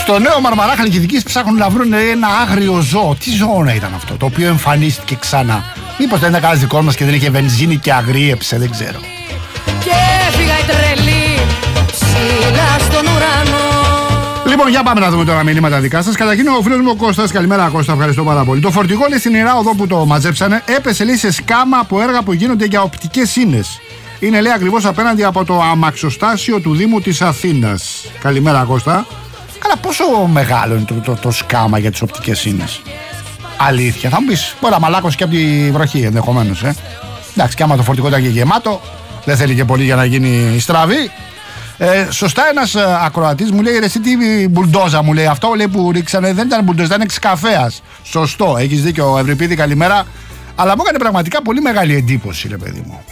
Στο νέο Μαρμαρά Χαλκιδικής ψάχνουν να βρουν ένα άγριο ζώο. Τι ζώο να ήταν αυτό, το οποίο εμφανίστηκε ξανά? Μήπως δεν ήταν κανένας δικό μας και δεν είχε βενζίνη και αγρίεψε, δεν ξέρω. Και έφυγα η τρελή ψηλά στον ουρανό. Λοιπόν, για πάμε να δούμε τώρα μηνύματα δικά σας. Καταρχήν ο φίλος μου ο Κώστας. Καλημέρα Κώστα, ευχαριστώ πάρα πολύ. Το φορτηγό λέει στην Ιερά Οδό που το μαζέψανε έπεσε λέει σε σκάμα από έργα που γίνονται για οπτικές ίνες. Είναι λέει ακριβώς απέναντι από το αμαξοστάσιο του Δήμου της Αθήνας. Καλημέρα Κώστα. Καλά, πόσο μεγάλο είναι το σκάμα για τις οπτικές ίνες? Αλήθεια, θα μου πεις, μπορεί να μαλάκωσε και από τη βροχή ενδεχομένως. Εντάξει, και άμα το φορτηγό ήταν και γεμάτο, δεν θέλει και πολύ για να γίνει στραβή. Σωστά, ένας ακροατής μου λέει: ρε, εσύ τι μπουλντόζα μου λέει, αυτό λέει που ρίξανε δεν ήταν μπουλντόζα, ήταν εξκαφέας. Σωστό, έχεις δίκιο, Ευρυπίδη, καλημέρα. Αλλά μου έκανε πραγματικά πολύ μεγάλη εντύπωση, ρε παιδί μου.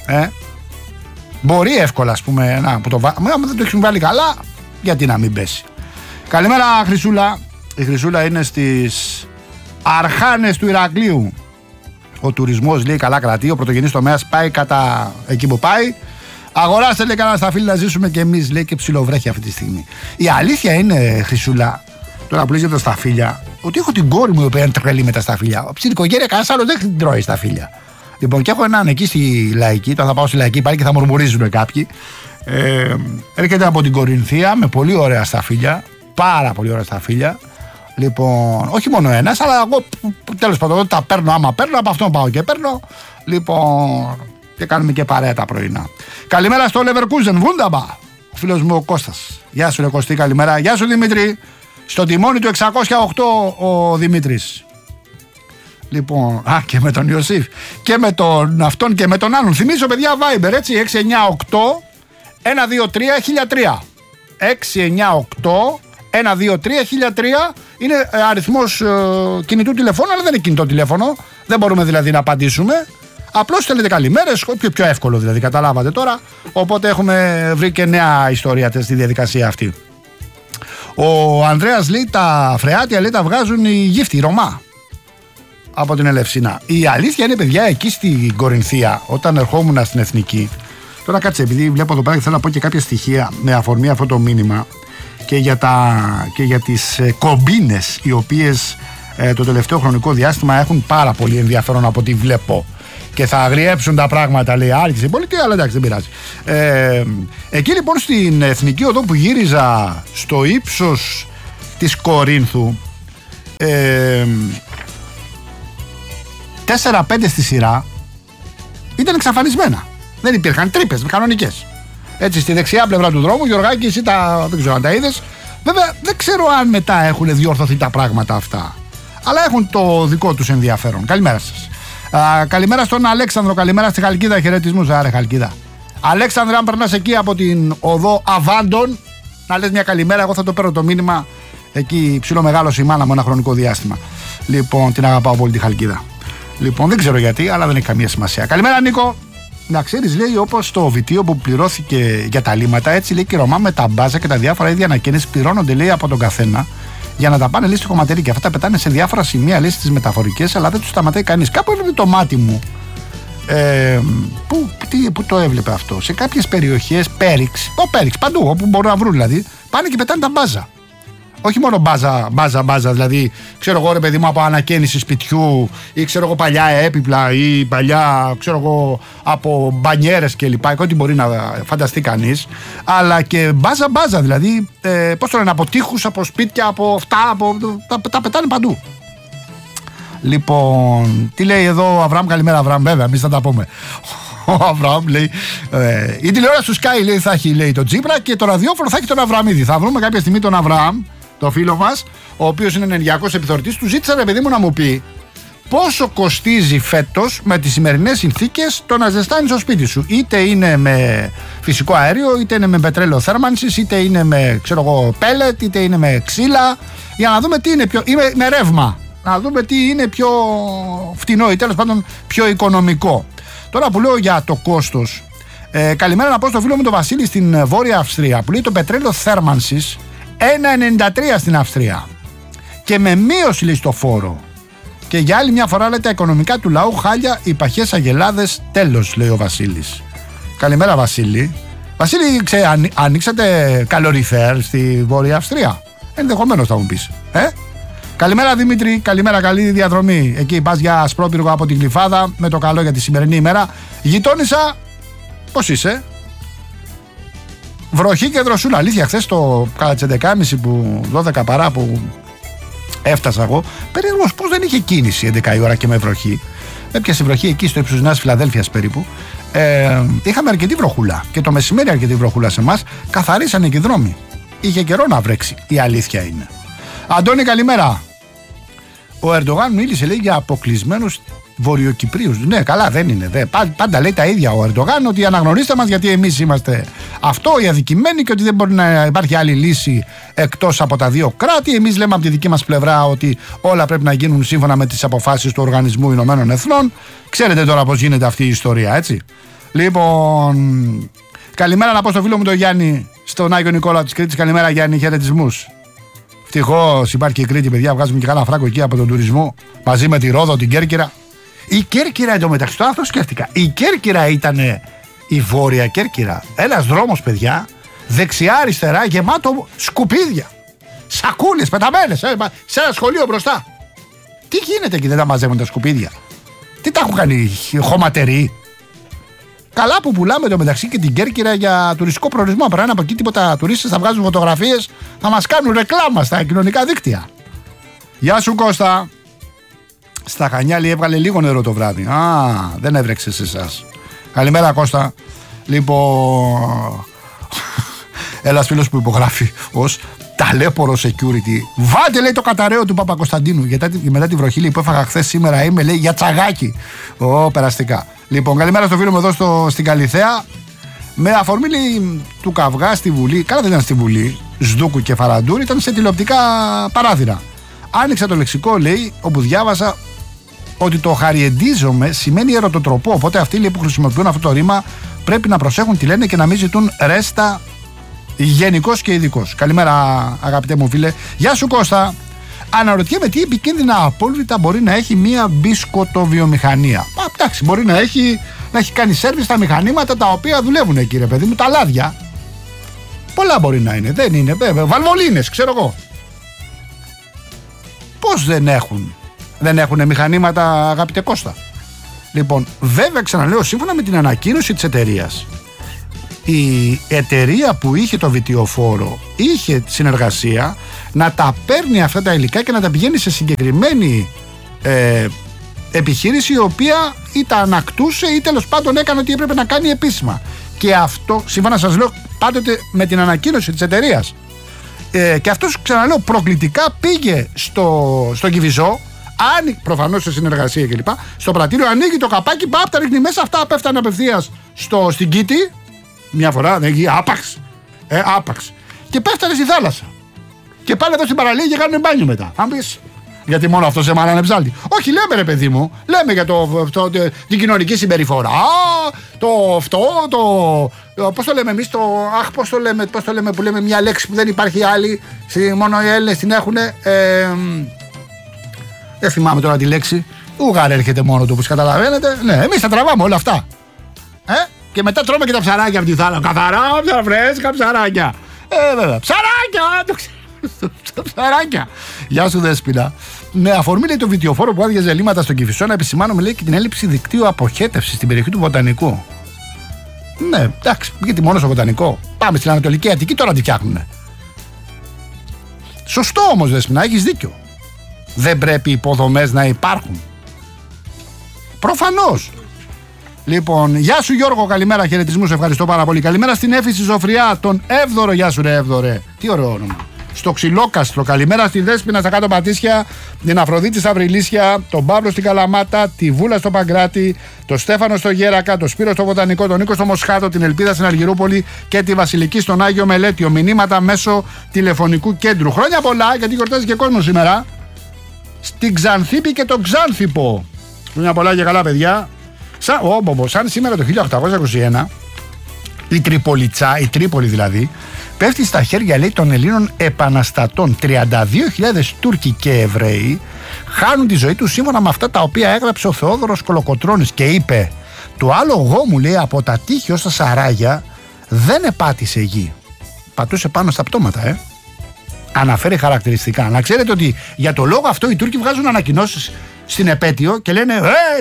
Μπορεί εύκολα, ας πούμε, να, που το άμα δεν το έχει βάλει καλά, γιατί να μην πέσει. Καλημέρα, Χρυσούλα. Η Χρυσούλα είναι στις Αρχάνες του Ηρακλείου. Ο τουρισμός λέει καλά κρατεί, ο πρωτογενής τομέας πάει κατά εκεί που πάει. Αγοράστε λέει κανένα σταφύλι να ζήσουμε και εμείς, λέει, και ψιλοβρέχει αυτή τη στιγμή. Η αλήθεια είναι, Χρυσούλα, τώρα που λες για τα σταφύλια, ότι έχω την κόρη μου η οποία είναι τρελή με τα σταφύλια. Στην οικογένεια κανένας άλλος δεν τρώει σταφύλια. Λοιπόν, και έχω έναν εκεί στη Λαϊκή, τώρα θα πάω στη Λαϊκή πάλι και θα μουρμουρίζουν κάποιοι. Έρχεται από την Κορινθία με πολύ ωραία σταφύλια, πάρα πολύ ωραία σταφύλια. Λοιπόν, όχι μόνο ένας, αλλά εγώ τέλος πάντων τα παίρνω άμα παίρνω, από αυτόν πάω και παίρνω. Λοιπόν, και κάνουμε και παρέα τα πρωινά. Καλημέρα στο Leverkusen, Βούνταμπα. Ο φίλος μου ο Κώστας. Γεια σου, Κωστή, καλημέρα. Γεια σου, Δημήτρη. Στο τιμόνι του 608 ο Δημήτρης. Λοιπόν, και με τον Ιωσήφ και με τον αυτόν και με τον άλλον. Θυμίζω, παιδιά, Viber, έτσι, 698 123 1003. 698 123 1003 είναι αριθμός κινητού τηλεφώνου, αλλά δεν είναι κινητό τηλέφωνο. Δεν μπορούμε δηλαδή να απαντήσουμε. Απλώς θέλετε καλημέρες, πιο εύκολο δηλαδή, καταλάβατε τώρα. Οπότε έχουμε βρει και νέα ιστορία στη διαδικασία αυτή. Ο Ανδρέας λέει τα φρεάτια λέει τα βγάζουν οι γύφτοι, οι Ρωμά. Από την Ελευσίνα. Η αλήθεια είναι, παιδιά, εκεί στην Κορινθία, όταν ερχόμουν στην Εθνική. Τώρα κάτσε, επειδή βλέπω εδώ πέρα και θέλω να πω και κάποια στοιχεία με αφορμή αυτό το μήνυμα και για τις κομπίνες, οι οποίες το τελευταίο χρονικό διάστημα έχουν πάρα πολύ ενδιαφέρον από ό,τι βλέπω. Και θα αγριέψουν τα πράγματα, λέει, άρχισε η πολιτεία, αλλά εντάξει, δεν πειράζει. Εκεί λοιπόν στην Εθνική Οδό που γύριζα στο ύψος της Κορίνθου, 4-5 στη σειρά ήταν εξαφανισμένα. Δεν υπήρχαν τρύπες κανονικές. Έτσι, στη δεξιά πλευρά του δρόμου, Γιωργάκη, εσύ δεν ξέρω αν τα είδες. Βέβαια, δεν ξέρω αν μετά έχουν διορθωθεί τα πράγματα αυτά. Αλλά έχουν το δικό τους ενδιαφέρον. Καλημέρα σας. Καλημέρα στον Αλέξανδρο, καλημέρα στη Χαλκίδα. Χαιρετισμούς, άρε Χαλκίδα. Αλέξανδρο, αν περνάς εκεί από την οδό Αβάντων, να λες μια καλημέρα. Εγώ θα το παίρνω το μήνυμα. Εκεί ψηλό μεγάλο η μάνα μου ένα χρονικό διάστημα. Λοιπόν, την αγαπάω πολύ τη Χαλκίδα. Λοιπόν, δεν ξέρω γιατί, αλλά δεν έχει καμία σημασία. Καλημέρα, Νίκο. Να ξέρεις, λέει, όπως το βιτίο που πληρώθηκε για τα λίμματα, έτσι λέει και η Ρωμά με τα μπάζα και τα διάφορα είδη ανακαίνιση πληρώνονται, λέει, από τον καθένα για να τα πάνε, λέει, στο χωματερί. Και αυτά τα πετάνε σε διάφορα σημεία, λέει, στις μεταφορικές, αλλά δεν τους σταματάει κανείς. Κάπου έβλεπε το μάτι μου. Πού το έβλεπε αυτό? Σε κάποιες περιοχές, Πέριξ, παντού, όπου μπορούν να βρουν δηλαδή, πάνε και πετάνε τα μπάζα. Όχι μόνο μπάζα, δηλαδή, ξέρω εγώ, ρε παιδί μου, από ανακαίνιση σπιτιού ή ξέρω εγώ παλιά έπιπλα ή παλιά, ξέρω εγώ, από μπανιέρες κλπ. Ό,τι μπορεί να φανταστεί κανείς. Αλλά και μπάζα, δηλαδή, πώς το λένε, από τείχους, από σπίτια, από αυτά, τα πετάνε παντού. Λοιπόν, τι λέει εδώ ο Αβραάμ? Καλημέρα, Αβραάμ, βέβαια, εμείς θα τα πούμε. Ο Αβραάμ λέει: η τηλεόραση του Sky, λέει, θα έχει, λέει, τον Τσίπρα και το ραδιόφωνο θα έχει τον Αβραμίδη. Θα βρούμε κάποια στιγμή τον Αβραάμ, το φίλο μας, ο οποίος είναι ενεργειακός επιθεωρητής. Του ζήτησα, ρε παιδί μου, να μου πει πόσο κοστίζει φέτος με τις σημερινές συνθήκες το να ζεστάνεις στο σπίτι σου. Είτε είναι με φυσικό αέριο, είτε είναι με πετρέλαιο θέρμανσης, είτε είναι με, ξέρω εγώ, πέλετ, είτε είναι με ξύλα. Για να δούμε τι είναι πιο. Ή με ρεύμα. Να δούμε τι είναι πιο φτηνό ή τέλος πάντων πιο οικονομικό. Τώρα που λέω για το κόστος, καλημέρα να πω στο φίλο μου τον Βασίλη στην Βόρεια Αυστρία, που λέει το πετρέλαιο θέρμανσης 1,93 στην Αυστρία και με μείωση, λέει, στο φόρο. Και για άλλη μια φορά, λέει, τα οικονομικά του λαού χάλια, οι παχές αγελάδες, τέλος, λέει ο Βασίλης. Καλημέρα, Βασίλη. Βασίλη, ανοίξατε καλοριφέρ στη Βόρεια Αυστρία? Ενδεχομένως θα μου πεις. Καλημέρα Δημήτρη, καλημέρα, καλή διαδρομή. Εκεί πας για Ασπρόπυργο από την Γλυφάδα, με το καλό για τη σημερινή ημέρα. Γειτόνισσα, πώς είσαι? Βροχή και δροσούλα. Αλήθεια, χθες το κατά τις 11.30 που 12 παρά που έφτασα εγώ, περίεργος πώς δεν είχε κίνηση 11 η ώρα και με βροχή. Έπιασε βροχή εκεί στο ύψος Νέας Φιλαδέλφειας περίπου. Είχαμε αρκετή βροχούλα και το μεσημέρι αρκετή βροχούλα σε εμάς. Καθαρίσανε και οι δρόμοι. Είχε καιρό να βρέξει, η αλήθεια είναι. Αντώνη, καλημέρα. Ο Ερντογάν μίλησε, λέει, για αποκλεισμένους Βορειοκυπρίους. Ναι, καλά, δεν είναι. Πάντα λέει τα ίδια ο Ερντογάν, ότι αναγνωρίστε μας γιατί εμείς είμαστε αυτό, οι αδικημένοι, και ότι δεν μπορεί να υπάρχει άλλη λύση εκτός από τα δύο κράτη. Εμείς λέμε από τη δική μας πλευρά ότι όλα πρέπει να γίνουν σύμφωνα με τις αποφάσεις του Οργανισμού Ηνωμένων Εθνών. Ξέρετε τώρα πώς γίνεται αυτή η ιστορία, έτσι. Λοιπόν, καλημέρα να πω στο φίλο μου τον Γιάννη, στον Άγιο Νικόλαο της Κρήτης. Καλημέρα Γιάννη, χαιρετισμούς. Ευτυχώς υπάρχει η Κρήτη, παιδιά. Βγάζουμε και κάνα φράγκο εκεί από τον τουρισμό, μαζί με τη Ρόδο, την Κέρκυρα. Η Κέρκυρα εντωμεταξύ, τώρα αυτό σκέφτηκα. Η Κέρκυρα ήταν η Βόρεια Κέρκυρα. Ένας δρόμος, παιδιά, δεξιά-αριστερά, γεμάτο σκουπίδια. Σακούλες πεταμένες, σε ένα σχολείο μπροστά. Τι γίνεται εκεί, δεν τα μαζεύουν τα σκουπίδια? Τι τα έχουν κάνει, χωματεροί? Καλά που πουλάμε εντωμεταξύ και την Κέρκυρα για τουριστικό προορισμό. Περνάνε από εκεί τίποτα τουρίστες, θα βγάζουν φωτογραφίες, θα μας κάνουν ρεκλάμα στα κοινωνικά δίκτυα. Γεια σου Κώστα. Στα Χανιά, λέει, έβγαλε λίγο νερό το βράδυ. Δεν έβρεξε σε εσάς. Καλημέρα Κώστα. Λοιπόν, ένας φίλος που υπογράφει ως ταλέπορο security. Βάλτε, λέει, το καταραίο του Παπακοσταντίνου. Γιατί μετά τη βροχή, λέει, που έφαγα χθες, σήμερα είμαι, λέει, για τσαγάκι. Περαστικά. Λοιπόν, καλημέρα στο φίλο μου εδώ στην Καλιθέα. Με αφορμή, λέει, του καυγά στη Βουλή. Καλά, δεν ήταν στη Βουλή. Σδούκου και Φαραντούρη, ήταν σε τηλεοπτικά παράθυρα. Άνοιξα το λεξικό, λέει, όπου διάβασα ότι το χαριεντίζομαι σημαίνει ερωτοτροπό. Οπότε αυτοί, λέει, που χρησιμοποιούν αυτό το ρήμα πρέπει να προσέχουν τι λένε και να μην ζητούν ρέστα γενικός και ειδικός. Καλημέρα, αγαπητέ μου φίλε. Γεια σου Κώστα. Αναρωτιέμαι τι επικίνδυνα απόβλητα μπορεί να έχει μία μπισκοτοβιομηχανία. Εντάξει, μπορεί να έχει κάνει σέρβις στα μηχανήματα τα οποία δουλεύουν εκεί, ρε παιδί μου, τα λάδια. Πολλά μπορεί να είναι. Δεν είναι, βέβαια. Βαλβολίνες, ξέρω εγώ. Πώς δεν έχουν μηχανήματα, αγαπητέ Κώστα? Λοιπόν, βέβαια, ξαναλέω, σύμφωνα με την ανακοίνωση της εταιρείας, η εταιρεία που είχε το βιτιοφόρο είχε συνεργασία να τα παίρνει αυτά τα υλικά και να τα πηγαίνει σε συγκεκριμένη επιχείρηση, η οποία ή τα ανακτούσε ή τέλος πάντων έκανε ό,τι έπρεπε να κάνει επίσημα. Και αυτό, σύμφωνα σας λέω, πάντοτε με την ανακοίνωση της εταιρείας. Και αυτός, ξαναλέω, προκλητικά πήγε στο Κηφισό, προφανώς σε συνεργασία κλπ. Στο πρατήριο, ανοίγει το καπάκι, τα ρίχνει μέσα, αυτά πέφτανε απευθείας στην Κήτη. Μια φορά, άπαξ. Και πέφτανε στη θάλασσα. Και πάλι εδώ στην παραλία και κάνουν μπάνιο μετά. Αν πεις, γιατί μόνο αυτό σε μάλλον ψάλτη. Όχι, λέμε, ρε παιδί μου, λέμε για την κοινωνική συμπεριφορά. Πώς το λέμε εμείς, πώς το λέμε που λέμε μια λέξη που δεν υπάρχει άλλη, μόνο οι Έλληνες την έχουν. Δεν θυμάμαι τώρα τη λέξη. Ουγάρ έρχεται μόνο του, όπως καταλαβαίνετε. Ναι, εμείς τα τραβάμε όλα αυτά. Και μετά τρώμε και τα ψαράκια από τη θάλασσα. Καθαρά, φρέσκα ψαράκια. Βέβαια. Ψαράκια! Ψαράκια. Γεια σου, Δέσποινα. Με αφορμή, λέει, το βιτιοφόρο που άδειαζε λίμματα στον Κηφισό, να επισημάνουμε, λέει, και την έλλειψη δικτύου αποχέτευσης στην περιοχή του Βοτανικού. Ναι, εντάξει, γιατί μόνο στο Βοτανικό. Πάμε στην Ανατολική Αττική, τώρα τη φτιάχνουνε. Σωστό όμως, Δέσποινα, έχεις δίκιο. Δεν πρέπει υποδομές να υπάρχουν? Προφανώς. Λοιπόν, γεια σου Γιώργο, καλημέρα, χαιρετισμούς, ευχαριστώ πάρα πολύ. Καλημέρα στην Έφηση Ζωφριά, τον Εύδωρο, γεια σου ρε Εύδωρε. Τι ωραίο όνομα. Στο Ξυλόκαστρο, καλημέρα στη Δέσποινα στα κάτω Πατήσια, την Αφροδίτη στα Βρυλίσια, τον Παύλο στην Καλαμάτα, τη Βούλα στο Παγκράτη, τον Στέφανο στο Γέρακα, τον Σπύρο στο Βοτανικό, τον Νίκο στο Μοσχάτο, την Ελπίδα στην Αργυρούπολη και τη Βασιλική στον Άγιο Μελέτιο. Μηνύματα μέσω τηλεφωνικού κέντρου. Χρόνια πολλά, γιατί γιορτάζει και κόσμο σήμερα. Στην Ξανθήπη και τον Ξάνθυπο. Χρόνια πολλά και καλά, παιδιά. Σαν σήμερα το 1821 η Τριπολιτσά, η Τρίπολη δηλαδή, πέφτει στα χέρια, λέει, των Ελλήνων επαναστατών. 32.000 Τούρκοι και Εβραίοι χάνουν τη ζωή τους σύμφωνα με αυτά τα οποία έγραψε ο Θεόδωρος Κολοκοτρώνης και είπε: το άλογό μου, λέει, από τα τείχη ως τα σαράγια δεν επάτησε γη. Πατούσε πάνω στα πτώματα, αναφέρει χαρακτηριστικά. Να ξέρετε ότι για το λόγο αυτό οι Τούρκοι βγάζουν ανακοινώσεις στην επέτειο και λένε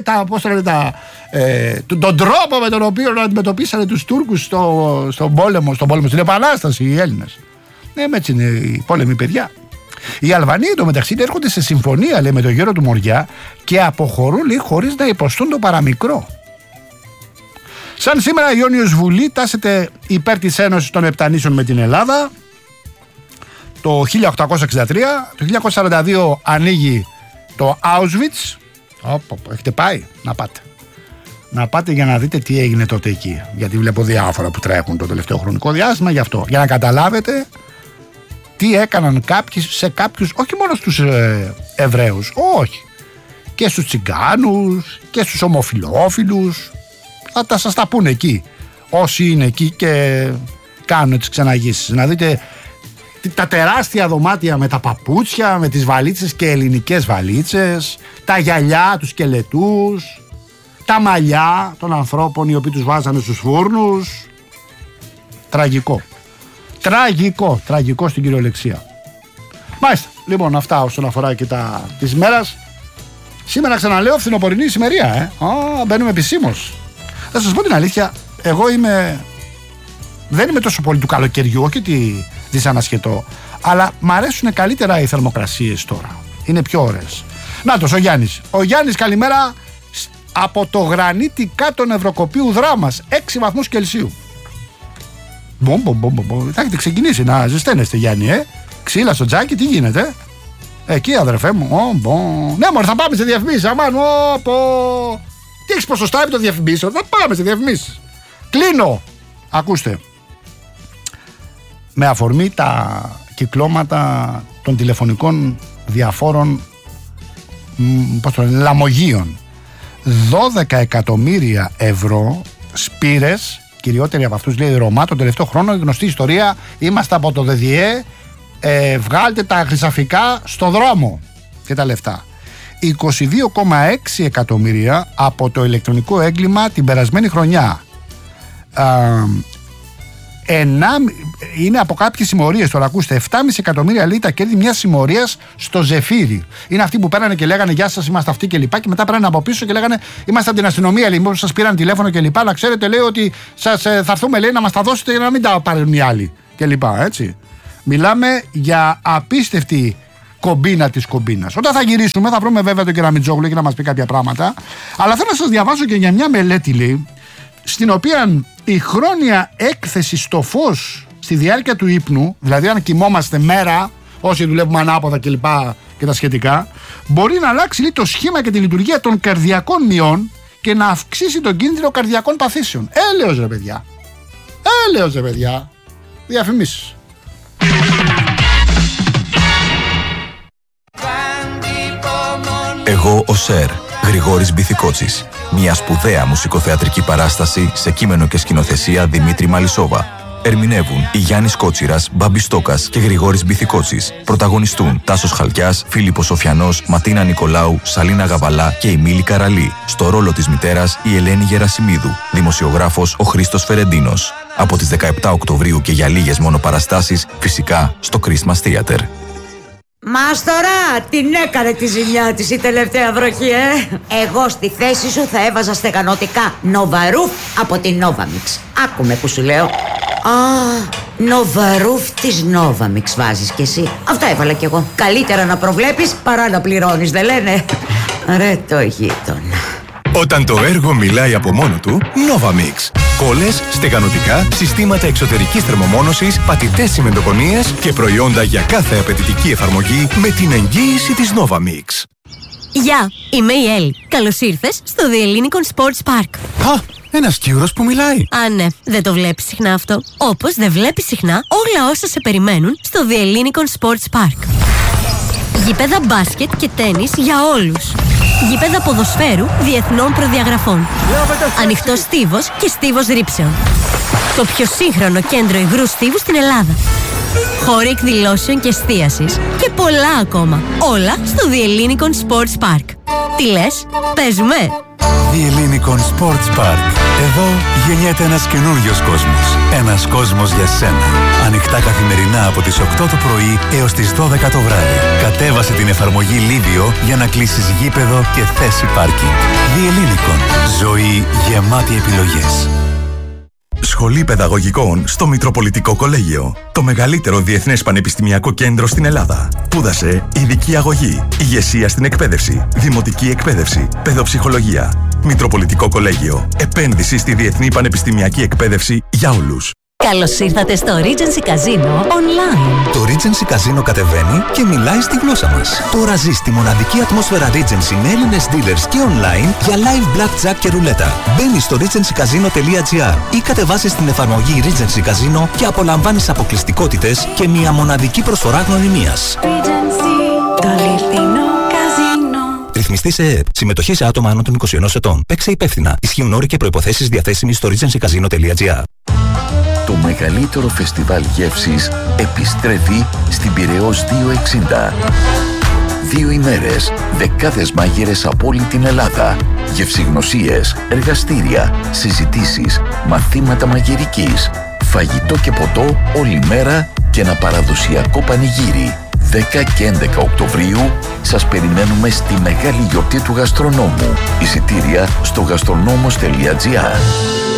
τον τρόπο με τον οποίο αντιμετωπίσανε τους Τούρκους στον πόλεμο, στην Επανάσταση οι Έλληνες. Έτσι είναι οι πόλεμοι, παιδιά. Οι Αλβανοί εντωμεταξύ έρχονται σε συμφωνία, λέει, με τον γέρο του Μοριά και αποχωρούν, λέει, χωρίς να υποστούν το παραμικρό. Σαν σήμερα η Ιόνιος Βουλή τάσεται υπέρ της Ένωσης των Επτανήσεων με την Ελλάδα. Το 1863, το 1942 ανοίγει το Auschwitz. Έχετε πάει? Να πάτε για να δείτε τι έγινε τότε εκεί. Γιατί βλέπω διάφορα που τρέχουν το τελευταίο χρονικό διάστημα γι' αυτό. Για να καταλάβετε τι έκαναν κάποιοι σε κάποιους, όχι μόνο στους Εβραίους, όχι. Και στους Τσιγκάνους και στους ομοφυλόφιλους. Θα σας τα πούνε εκεί. Όσοι είναι εκεί και κάνουν τις ξεναγήσεις. Να δείτε τα τεράστια δωμάτια με τα παπούτσια, με τις βαλίτσες και ελληνικές βαλίτσες, τα γυαλιά, τους σκελετούς, τα μαλλιά των ανθρώπων οι οποίοι τους βάζανε στους φούρνους. Τραγικό στην κυριολεξία. Μάλιστα, λοιπόν, αυτά όσον αφορά και της μέρας. Σήμερα ξαναλέω φθινοπορεινή ησημερία, μπαίνουμε επισήμως. Θα σας πω την αλήθεια, εγώ δεν είμαι τόσο πολύ του καλοκαιριού, όχι ότι δυσανασχετώ, αλλά μ' αρέσουν καλύτερα οι θερμοκρασίες τώρα. Είναι πιο ωραίες. Νάτος, ο Γιάννης. Ο Γιάννης, καλημέρα από το γρανίτι κάτω Νευροκοπίου Δράμας, 6 βαθμούς Κελσίου. Θα έχετε ξεκινήσει να ζεσταίνεστε, Γιάννη, Ξύλα στο τζάκι, τι γίνεται? Εκεί, αδερφέ μου. Ναι, μωρέ, θα πάμε σε διαφημίσεις. Αμάν, τι έχεις ποσοστά επί των διαφημίσεων? Θα πάμε σε διαφημίσεις. Κλείνω. Ακούστε. Με αφορμή τα κυκλώματα των τηλεφωνικών διαφόρων λαμογίων, 12 εκατομμύρια ευρώ σπήρες, κυριότεροι από αυτούς, λέει, Ρωμά, τον τελευταίο χρόνο. Γνωστή ιστορία, είμαστε από το ΔΔΕ, βγάλτε τα χρυσαφικά στο δρόμο και τα λεφτά. 22,6 εκατομμύρια από το ηλεκτρονικό έγκλημα την περασμένη χρονιά. Είναι από κάποιες συμμορίες, τώρα ακούστε, 7,5 εκατομμύρια, λέει, τα κέρδη μιας συμμορίας στο Ζεφύρι. Είναι αυτοί που πέρανε και λέγανε γεια σας, είμαστε αυτοί και λοιπά, και μετά πέρανε από πίσω και λέγανε είμαστε από την αστυνομία, λοιπόν, σας πήραν τηλέφωνο και λοιπά, να ξέρετε, λέει, ότι θα έρθουμε, λέει, να μας τα δώσετε για να μην τα πάρουν οι άλλοι και λοιπά, έτσι. Μιλάμε για απίστευτη κομπίνα της κομπίνας. Όταν θα γυρίσουμε θα βρούμε βέβαια τον Κεραμιτζόγλου και να μας πει κάποια πράγματα, αλλά θέλω να σας διαβάσω και για μια μελέτη, λέει, στην οποία η χρόνια έκθεση στο φως στη διάρκεια του ύπνου, δηλαδή αν κοιμόμαστε μέρα, όσοι δουλεύουμε ανάποδα και λοιπά και τα σχετικά, μπορεί να αλλάξει, λέει, το σχήμα και τη λειτουργία των καρδιακών μειών και να αυξήσει τον κίνδυνο καρδιακών παθήσεων. Έλεος ρε παιδιά. Διαφημίσεις. Εγώ ο Σερ, Γρηγόρης Μπιθικότσης. Μια σπουδαία μουσικοθεατρική παράσταση σε κείμενο και σκηνοθεσία Δημήτρη Μαλισσόβα. Ερμηνεύουν η Γιάννης Κότσιρας, Μπάμπης Στόκας και Γρηγόρης Μπιθικότσης. Πρωταγωνιστούν Τάσος Χαλκιάς, Φίλιππος Σοφιανός, Ματίνα Νικολάου, Σαλίνα Γαβαλά και η Μίλη Καραλή. Στο ρόλο της μητέρας η Ελένη Γερασιμίδου. Δημοσιογράφος ο Χρήστος Φερεντίνος. Από τις 17 Οκτωβρίου και για λίγες μόνο παραστάσεις, φυσικά στο Christmas Theater. Μάστορα, την έκανε τη ζημιά της η τελευταία βροχή, Εγώ στη θέση σου θα έβαζα στεγανωτικά Νοβαρούφ από την Novamix. Άκουμε που σου λέω. Νοβαρούφ της Novamix βάζεις κι εσύ. Αυτά έβαλα κι εγώ. Καλύτερα να προβλέπεις παρά να πληρώνεις, δεν λένε? Ρε το γείτονα. Όταν το έργο μιλάει από μόνο του, Novamix. Κόλλες, στεγανωτικά, συστήματα εξωτερικής θερμομόνωσης, πατητές τσιμεντοκονίες και προϊόντα για κάθε απαιτητική εφαρμογή με την εγγύηση της Novamix. Γεια, είμαι η Έλλη. Καλώς ήρθες στο The Ellinikon Sports Park. Ένας Κύρος που μιλάει. Ναι, δεν το βλέπεις συχνά αυτό. Όπως δεν βλέπεις συχνά όλα όσα σε περιμένουν στο The Ellinikon Sports Park. Γήπεδα μπάσκετ και τένις για όλους. Γήπεδα ποδοσφαίρου διεθνών προδιαγραφών. Ανοιχτός στίβος και στίβος ρήψεων. Το πιο σύγχρονο κέντρο υγρού στίβου στην Ελλάδα. Χώροι εκδηλώσεων και εστίασης. Και πολλά ακόμα. Όλα στο The Ellinikon Sports Park. Τι λες, παίζουμε? The Ellinikon Sports Park. Εδώ γεννιέται ένας καινούριος κόσμος. Ένας κόσμος για σένα. Ανοιχτά καθημερινά από τις 8 το πρωί έως τις 12 το βράδυ. Κατέβασε την εφαρμογή Livio για να κλείσεις γήπεδο και θέση πάρκινγκ. The Ellinikon. Ζωή γεμάτη επιλογές. Σχολή Παιδαγωγικών στο Μητροπολιτικό Κολέγιο. Το μεγαλύτερο διεθνές πανεπιστημιακό κέντρο στην Ελλάδα. Σπούδασε ειδική αγωγή, ηγεσία στην εκπαίδευση, δημοτική εκπαίδευση, παιδοψυχολογία. Μητροπολιτικό Κολέγιο. Επένδυση στη διεθνή πανεπιστημιακή εκπαίδευση για όλους. Καλώς ήρθατε στο Regency Casino Online. Το Regency Casino κατεβαίνει και μιλάει στη γλώσσα μας. Τώρα ζεις τη μοναδική ατμόσφαιρα Regency με Έλληνες dealers και online για live blackjack και ρουλέτα. Μπαίνεις στο regencycasino.gr ή κατεβάζεις την εφαρμογή Regency Casino και απολαμβάνεις αποκλειστικότητες και μια μοναδική προσφορά γνωριμίας. Regency, το αληθινό καζίνο. Ρυθμιστή σε ΕΕΠ. Συμμετοχή σε άτομα άνω των 21 ετών. Παίξε υπεύθυνα. Ισχύουν όροι και προϋποθέσεις διαθέσιμοι στο regencycasino.gr. Το μεγαλύτερο φεστιβάλ γεύσης επιστρέφει στην Πειραιώς 260. 2 ημέρες, δεκάδες μάγειρες από όλη την Ελλάδα, γευσηγνωσίες, εργαστήρια, συζητήσεις, μαθήματα μαγειρικής, φαγητό και ποτό όλη μέρα και ένα παραδοσιακό πανηγύρι. 10 και 11 Οκτωβρίου σας περιμένουμε στη μεγάλη γιορτή του γαστρονόμου. Εισιτήρια στο gastronомos.gr.